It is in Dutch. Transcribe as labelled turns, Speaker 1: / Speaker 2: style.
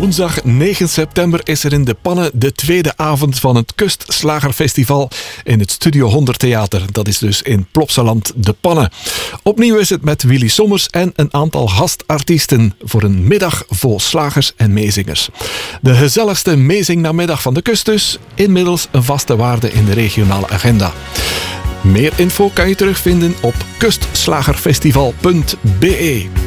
Speaker 1: Woensdag 9 september is er in De Pannen de tweede avond van het Kustslagerfestival in het Studio 100 Theater. Dat is dus in Plopsaland De Pannen. Opnieuw is het met Willy Sommers en een aantal gastartiesten voor een middag vol slagers en meezingers. De gezelligste meezingnamiddag van de kust dus, inmiddels een vaste waarde in de regionale agenda. Meer info kan je terugvinden op kustslagerfestival.be.